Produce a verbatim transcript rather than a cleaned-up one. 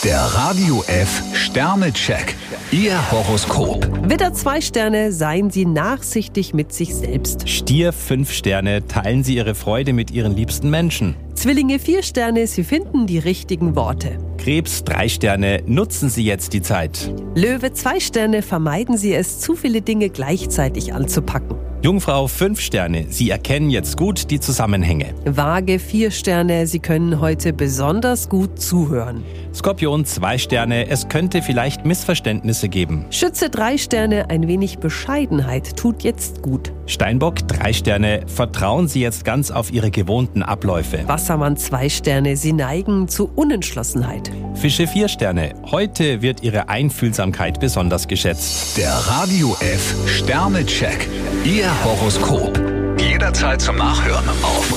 Der Radio F Sternecheck. Ihr Horoskop. Widder zwei Sterne, seien Sie nachsichtig mit sich selbst. Stier fünf Sterne, teilen Sie Ihre Freude mit Ihren liebsten Menschen. Zwillinge vier Sterne, Sie finden die richtigen Worte. Krebs drei Sterne, nutzen Sie jetzt die Zeit. Löwe zwei Sterne, vermeiden Sie es, zu viele Dinge gleichzeitig anzupacken. Jungfrau fünf Sterne, Sie erkennen jetzt gut die Zusammenhänge. Waage vier Sterne, Sie können heute besonders gut zuhören. Skorpion zwei Sterne, es könnte vielleicht Missverständnisse geben. Schütze drei Sterne, ein wenig Bescheidenheit tut jetzt gut. Steinbock drei Sterne, vertrauen Sie jetzt ganz auf Ihre gewohnten Abläufe. Wassermann zwei Sterne, Sie neigen zu Unentschlossenheit. Fische vier Sterne, heute wird Ihre Einfühlsamkeit besonders geschätzt. Der Radio F Sternecheck. Ihr Horoskop. Jederzeit zum Nachhören auf